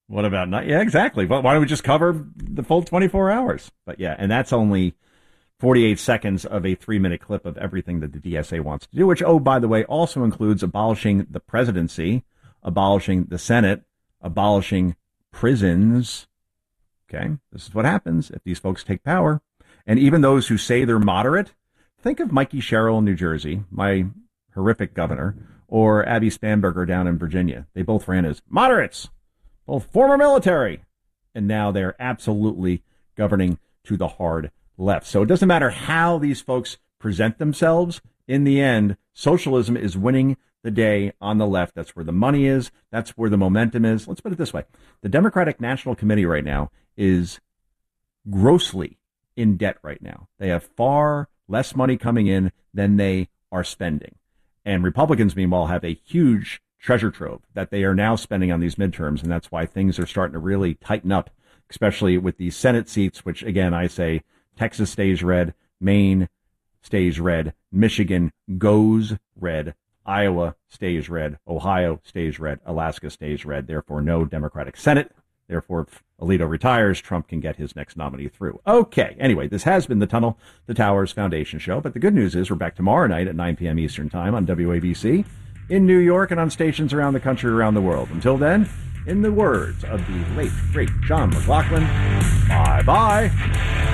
What about not? Yeah, exactly. But why don't we just cover the full 24 hours? But yeah, and that's only 48 seconds of a 3-minute clip of everything that the DSA wants to do, which, oh, by the way, also includes abolishing the presidency, abolishing the Senate, abolishing prisons. Okay, this is what happens if these folks take power. And even those who say they're moderate, think of Mikey Sherrill in New Jersey, my horrific governor, or Abby Spanberger down in Virginia. They both ran as moderates, both former military, and now they're absolutely governing to the hard left. So it doesn't matter how these folks present themselves. In the end, socialism is winning the day on the left. That's where the money is. That's where the momentum is. Let's put it this way. The Democratic National Committee right now is grossly in debt right now. They have far less money coming in than they are spending. And Republicans, meanwhile, have a huge treasure trove that they are now spending on these midterms. And that's why things are starting to really tighten up, especially with these Senate seats, which, again, I say Texas stays red, Maine stays red, Michigan goes red, Iowa stays red, Ohio stays red, Alaska stays red. Therefore, no Democratic Senate. Therefore, if Alito retires, Trump can get his next nominee through. Okay, anyway, this has been the Tunnel to Towers Foundation show. But the good news is we're back tomorrow night at 9 p.m. Eastern Time on WABC in New York and on stations around the country, around the world. Until then, in the words of the late, great John McLaughlin, bye-bye.